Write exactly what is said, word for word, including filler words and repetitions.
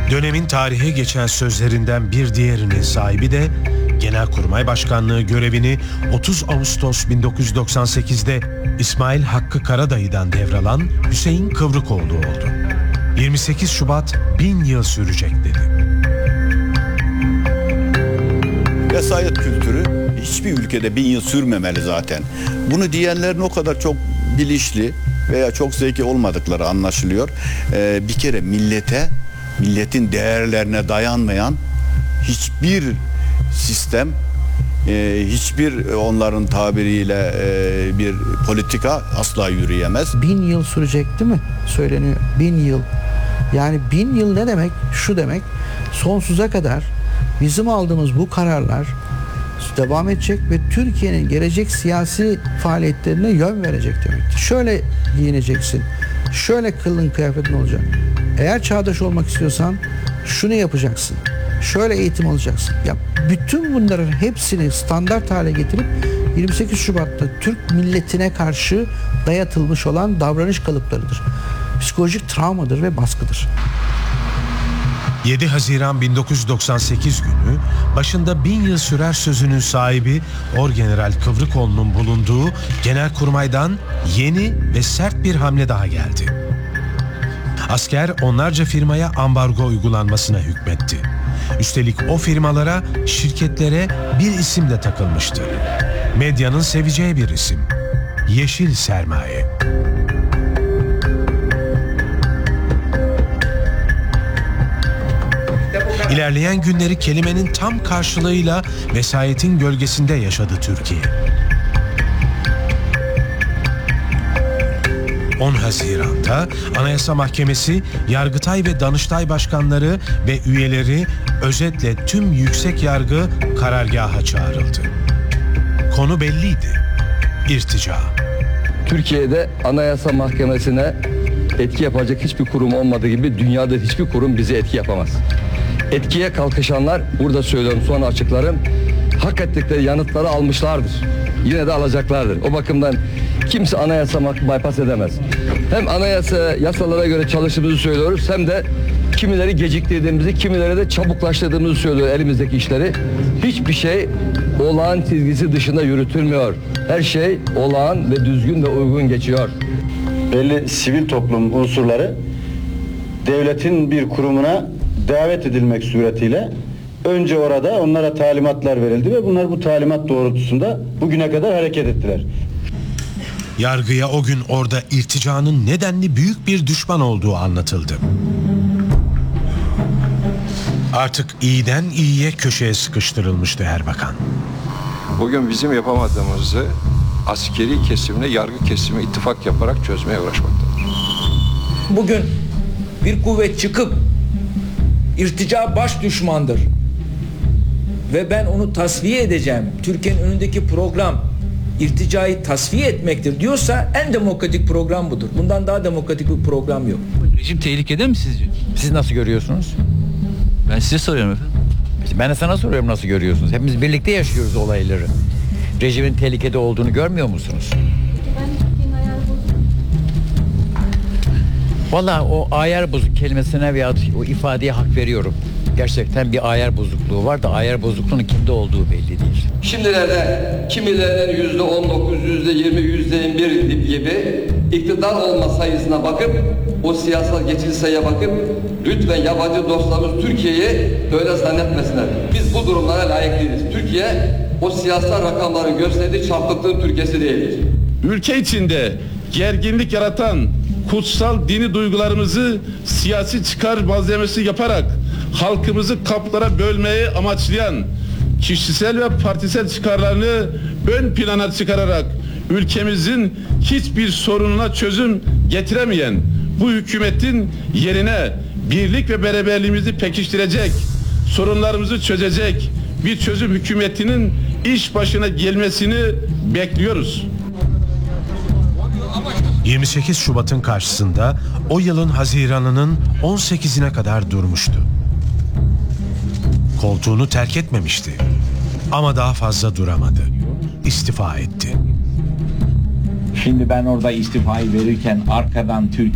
Dönemin tarihe geçen sözlerinden bir diğerinin sahibi de Genelkurmay Başkanlığı görevini otuz Ağustos bin dokuz yüz doksan sekiz'de İsmail Hakkı Karadayı'dan devralan Hüseyin Kıvrıkoğlu oldu. yirmi sekiz Şubat bin yıl sürecek dedi. Vesayet kültürü hiçbir ülkede bin yıl sürmemeli zaten. Bunu diyenlerin o kadar çok bilinçli veya çok zeki olmadıkları anlaşılıyor. Ee, bir kere millete, milletin değerlerine dayanmayan hiçbir sistem, e, hiçbir onların tabiriyle e, bir politika asla yürüyemez. Bin yıl sürecek değil mi? Söyleniyor. Bin yıl. Yani bin yıl ne demek? Şu demek, sonsuza kadar bizim aldığımız bu kararlar devam edecek ve Türkiye'nin gelecek siyasi faaliyetlerine yön verecek demektir. Şöyle giyineceksin, şöyle kılın kıyafetin olacak. Eğer çağdaş olmak istiyorsan şunu yapacaksın, şöyle eğitim alacaksın. Ya bütün bunların hepsini standart hale getirip yirmi sekiz Şubat'ta Türk milletine karşı dayatılmış olan davranış kalıplarıdır. Psikolojik travmadır ve baskıdır. yedi Haziran bin dokuz yüz doksan sekiz günü başında bin yıl sürer sözünün sahibi Orgeneral Kıvrıkoğlu'nun bulunduğu Genelkurmay'dan yeni ve sert bir hamle daha geldi. Asker onlarca firmaya ambargo uygulanmasına hükmetti. Üstelik o firmalara, şirketlere bir isim de takılmıştı. Medyanın seveceği bir isim. Yeşil sermaye. İlerleyen günleri kelimenin tam karşılığıyla vesayetin gölgesinde yaşadı Türkiye. on Haziran'da Anayasa Mahkemesi, Yargıtay ve Danıştay başkanları ve üyeleri, özetle tüm yüksek yargı karargaha çağrıldı. Konu belliydi. İrtica. Türkiye'de Anayasa Mahkemesi'ne etki yapacak hiçbir kurum olmadığı gibi dünyada hiçbir kurum bize etki yapamaz. Etkiye kalkışanlar, burada söylüyorum, sonra açıklarım, hak ettikleri yanıtları almışlardır. Yine de alacaklardır. O bakımdan kimse anayasa bypass edemez. Hem anayasa yasalara göre çalıştığımızı söylüyoruz, hem de kimileri geciktirdiğimizi, kimileri de çabuklaştırdığımızı söylüyor elimizdeki işleri. Hiçbir şey olağan çizgisi dışında yürütülmüyor. Her şey olağan ve düzgün ve uygun geçiyor. Belli sivil toplum unsurları devletin bir kurumuna davet edilmek suretiyle önce orada onlara talimatlar verildi ve bunlar bu talimat doğrultusunda bugüne kadar hareket ettiler. Yargıya o gün orada irticanın nedenli büyük bir düşman olduğu anlatıldı. Artık iyiden iyiye köşeye sıkıştırılmıştı Erbakan. Bugün bizim yapamadığımızı askeri kesimle yargı kesimi ittifak yaparak çözmeye uğraşmaktadır. Bugün bir kuvvet çıkıp irtica baş düşmandır ve ben onu tasfiye edeceğim, Türkiye'nin önündeki program irticayı tasfiye etmektir diyorsa en demokratik program budur. Bundan daha demokratik bir program yok. Rejim tehlikede mi sizce? Siz nasıl görüyorsunuz? Ben size soruyorum efendim. Ben de sana soruyorum, nasıl görüyorsunuz? Hepimiz birlikte yaşıyoruz olayları. Rejimin tehlikede olduğunu görmüyor musunuz? Vallahi o ayar bozuk kelimesine veya o ifadeye hak veriyorum. Gerçekten bir ayar bozukluğu var da ayar bozukluğunun kimde olduğu belli değil. Şimdilerde kimilerinin yüzde on dokuz, yüzde yirmi, yüzde bir gibi iktidar olma sayısına bakıp, o siyasal geçici sayıya bakıp lütfen yabancı dostlarımız Türkiye'yi böyle zannetmesinler. Biz bu durumlara layık değiliz. Türkiye o siyasal rakamların gösterdiği çarpıklığın Türkiye'si değildir. Ülke içinde gerginlik yaratan kutsal dini duygularımızı siyasi çıkar malzemesi yaparak halkımızı kaplara bölmeyi amaçlayan, kişisel ve partisel çıkarlarını ön plana çıkararak ülkemizin hiçbir sorununa çözüm getiremeyen bu hükümetin yerine birlik ve beraberliğimizi pekiştirecek, sorunlarımızı çözecek bir çözüm hükümetinin iş başına gelmesini bekliyoruz. yirmi sekiz Şubat'ın karşısında o yılın Haziran'ının on sekizine kadar durmuştu. Koltuğunu terk etmemişti. Ama daha fazla duramadı. İstifa etti. Şimdi ben orada istifayı verirken arkadan Türkiye